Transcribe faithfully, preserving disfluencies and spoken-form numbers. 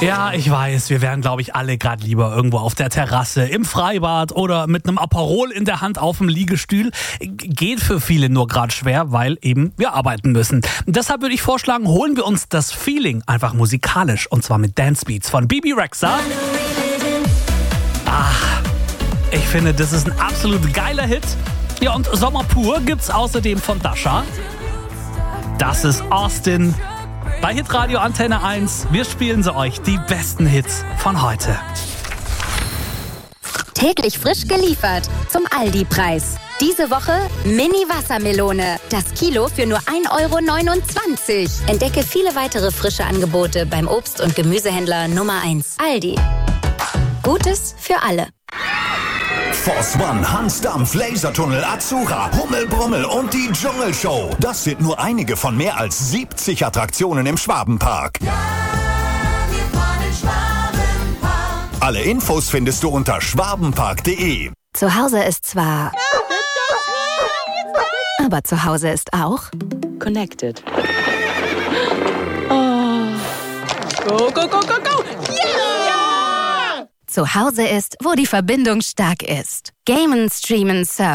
Ja, ich weiß, wir wären, glaube ich, alle gerade lieber irgendwo auf der Terrasse, im Freibad oder mit einem Aperol in der Hand auf dem Liegestuhl. Geht für viele nur gerade schwer, weil eben wir arbeiten müssen. Deshalb würde ich vorschlagen, holen wir uns das Feeling einfach musikalisch und zwar mit Dance Beats von Bebe Rexha. Ach, ich finde, das ist ein absolut geiler Hit. Ja, und Sommer pur gibt's außerdem von Dasha. Das ist Austin. Bei Hitradio Antenne eins, wir spielen sie euch, die besten Hits von heute. Täglich frisch geliefert zum Aldi-Preis. Diese Woche Mini-Wassermelone. Das Kilo für nur ein Euro neunundzwanzig. Entdecke viele weitere frische Angebote beim Obst- und Gemüsehändler Nummer eins. Aldi. Gutes für alle. Force One, Hansdampf, Lasertunnel, Azura, Hummelbrummel und die Dschungelshow. Das sind nur einige von mehr als siebzig Attraktionen im Schwabenpark. Ja, wir fahren in Schwabenpark. Alle Infos findest du unter schwabenpark punkt de. Zu Hause ist zwar... aber zu Hause ist auch... Connected. Oh. Go, go, go, go, go! Yeah! Zu Hause ist, wo die Verbindung stark ist. Gamen, streamen, surfen.